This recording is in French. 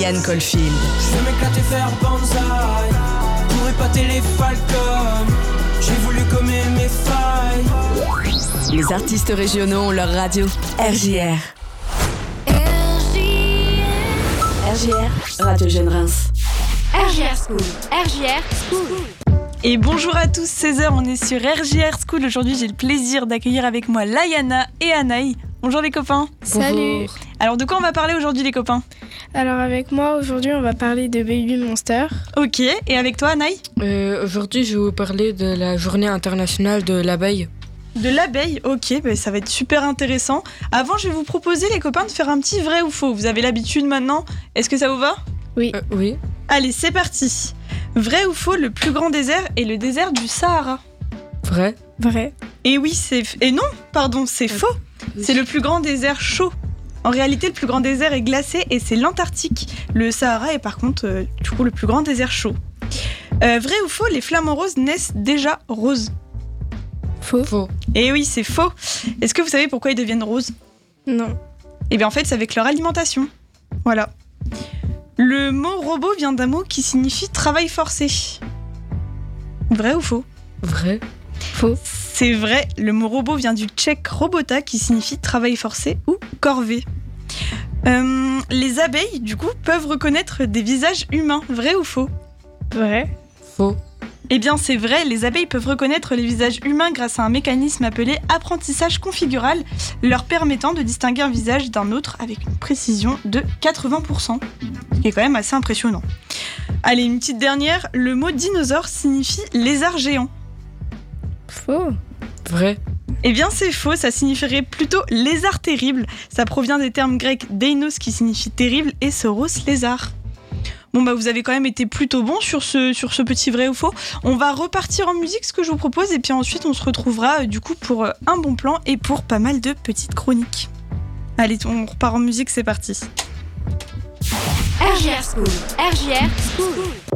Ryan Caulfield. Je vais m'éclater faire banzai pour épater les falcons. J'ai voulu gommer mes failles. Les artistes régionaux ont leur radio. RJR. RJR, Radio Jeune Reims. RJR School. RJR School. Et bonjour à tous, 16h, on est sur RJR School. Aujourd'hui, j'ai le plaisir d'accueillir avec moi Layana et Anaï. Bonjour les copains. Salut. Alors de quoi on va parler aujourd'hui les copains ? Alors avec moi, aujourd'hui, on va parler de Baby Monster. Ok, et avec toi Anaï ? Aujourd'hui, je vais vous parler de la journée internationale de l'abeille. De l'abeille, ok, ça va être super intéressant. Avant, je vais vous proposer les copains de faire un petit vrai ou faux. Vous avez l'habitude maintenant ? Est-ce que ça vous va ? Oui. Oui. Allez, c'est parti. Vrai ou faux, le plus grand désert est le désert du Sahara ? Vrai. Vrai. Et oui, c'est faux. C'est le plus grand désert chaud. En réalité, le plus grand désert est glacé et c'est l'Antarctique. Le Sahara est par contre, le plus grand désert chaud. Vrai ou faux, les flamants roses naissent déjà roses ? Faux. Et oui, c'est faux. Est-ce que vous savez pourquoi ils deviennent roses ? Non. Eh bien en fait, c'est avec leur alimentation. Voilà. Le mot robot vient d'un mot qui signifie travail forcé. Vrai ou faux ? Vrai. Faux. C'est vrai, le mot robot vient du tchèque robota qui signifie travail forcé ou corvée. Les abeilles, du coup, peuvent reconnaître des visages humains. Vrai ou faux ? Vrai. Faux. Eh bien, c'est vrai, les abeilles peuvent reconnaître les visages humains grâce à un mécanisme appelé apprentissage configural, leur permettant de distinguer un visage d'un autre avec une précision de 80%. Ce qui est quand même assez impressionnant. Allez, une petite dernière, le mot dinosaure signifie lézard géant. Faux. Vrai. Eh bien c'est faux, ça signifierait plutôt lézard terrible. Ça provient des termes grecs deinos qui signifie terrible et sauros lézard. Bon vous avez quand même été plutôt bon sur ce petit vrai ou faux. On va repartir en musique, ce que je vous propose, et puis ensuite on se retrouvera du coup pour un bon plan et pour pas mal de petites chroniques. Allez, on repart en musique, c'est parti. RJR School. RJR School.